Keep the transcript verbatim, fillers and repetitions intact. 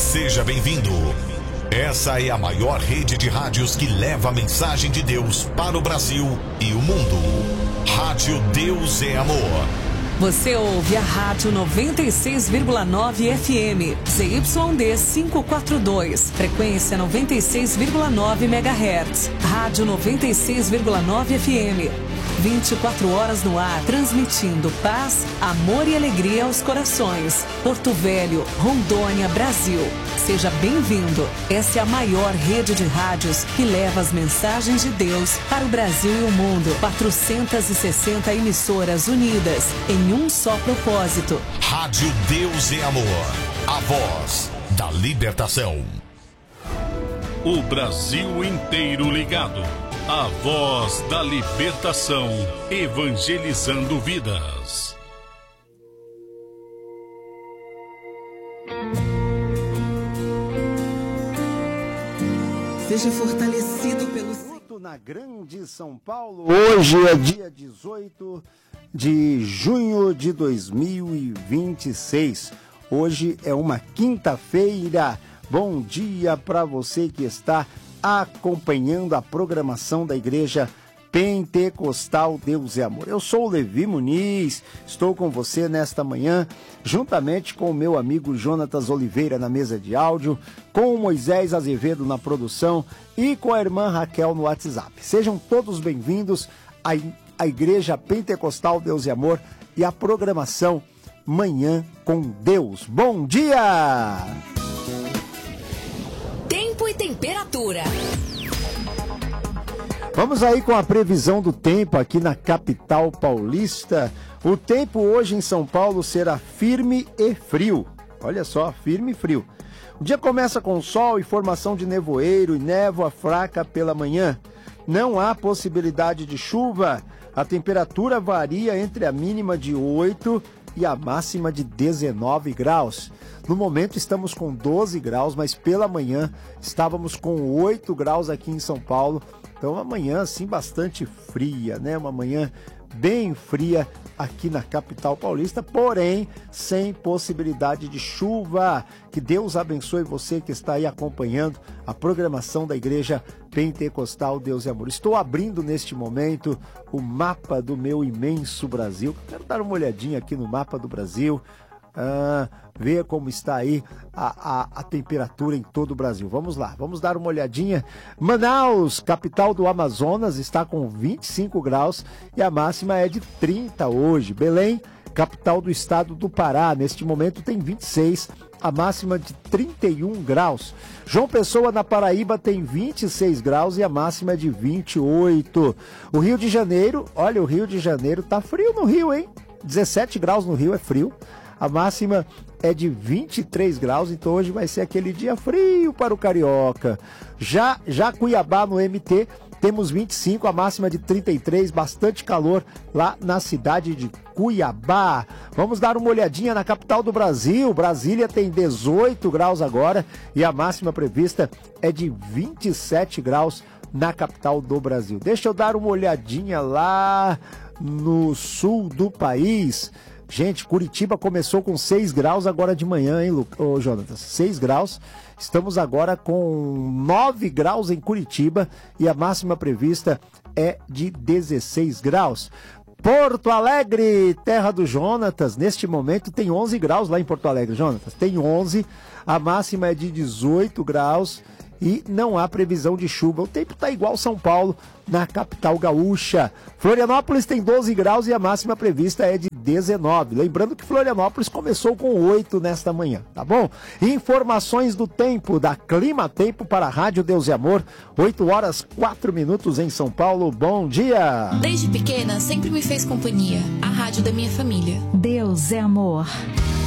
Seja bem-vindo. Essa é a maior rede de rádios que leva a mensagem de Deus para o Brasil e o mundo. Rádio Deus é Amor. Você ouve a Rádio noventa e seis vírgula nove F M, Z Y D quinhentos e quarenta e dois, frequência noventa e seis vírgula nove megahertz. Rádio noventa e seis vírgula nove F M. vinte e quatro horas no ar, transmitindo paz, amor e alegria aos corações. Porto Velho, Rondônia, Brasil. Seja bem-vindo. Essa é a maior rede de rádios que leva as mensagens de Deus para o Brasil e o mundo. quatrocentas e sessenta emissoras unidas em um só propósito. Rádio Deus é Amor. A voz da libertação. O Brasil inteiro ligado. A voz da libertação, evangelizando vidas. Seja fortalecido pelo... Na Grande São Paulo, hoje é dia dezoito de junho de dois mil e vinte e seis. Hoje é uma quinta-feira. Bom dia para você que está acompanhando a programação da Igreja Pentecostal Deus é Amor. Eu sou o Levi Muniz, estou com você nesta manhã, juntamente com o meu amigo Jonatas Oliveira na mesa de áudio, com o Moisés Azevedo na produção e com a irmã Raquel no WhatsApp. Sejam todos bem-vindos à, à Igreja Pentecostal Deus é Amor e à programação Manhã com Deus. Bom dia! Tempo e temperatura. Vamos aí com a previsão do tempo aqui na capital paulista. O tempo hoje em São Paulo será firme e frio. Olha só, firme e frio. O dia começa com sol e formação de nevoeiro e névoa fraca pela manhã. Não há possibilidade de chuva. A temperatura varia entre a mínima de oito e a máxima de dezenove graus. No momento estamos com doze graus, mas pela manhã estávamos com oito graus aqui em São Paulo. Então uma manhã assim bastante fria, né? Uma manhã bem fria aqui na capital paulista, porém sem possibilidade de chuva. Que Deus abençoe você que está aí acompanhando a programação da Igreja Pentecostal Deus é Amor. Estou abrindo neste momento o mapa do meu imenso Brasil. Quero dar uma olhadinha aqui no mapa do Brasil. Ah, ver como está aí a, a, a temperatura em todo o Brasil. Vamos lá, vamos dar uma olhadinha. Manaus, capital do Amazonas, está com vinte e cinco graus e a máxima é de trinta hoje. Belém, capital do estado do Pará, neste momento tem vinte e seis, a máxima de trinta e um graus. João Pessoa, na Paraíba, tem vinte e seis graus e a máxima é de vinte e oito. O Rio de Janeiro, olha, o Rio de Janeiro tá frio no Rio, hein? dezessete graus no Rio é frio. A máxima é de vinte e três graus, então hoje vai ser aquele dia frio para o carioca. Já, já Cuiabá, no M T, temos vinte e cinco, a máxima de trinta e três, bastante calor lá na cidade de Cuiabá. Vamos dar uma olhadinha na capital do Brasil. Brasília tem dezoito graus agora e a máxima prevista é de vinte e sete graus na capital do Brasil. Deixa eu dar uma olhadinha lá no sul do país. Gente, Curitiba começou com seis graus agora de manhã, hein, Lu... Ô, Jonatas? seis graus. Estamos agora com nove graus em Curitiba e a máxima prevista é de dezesseis graus. Porto Alegre, terra do Jonatas, neste momento tem onze graus lá em Porto Alegre, Jonatas. Tem onze, a máxima é de dezoito graus e não há previsão de chuva. O tempo está igual São Paulo, na capital gaúcha. Florianópolis tem doze graus e a máxima prevista é de dezenove. Lembrando que Florianópolis começou com oito nesta manhã, tá bom? Informações do tempo, da Clima Tempo para a Rádio Deus é Amor, oito horas quatro minutos em São Paulo. Bom dia! Desde pequena, sempre me fez companhia. A rádio da minha família. Deus é Amor.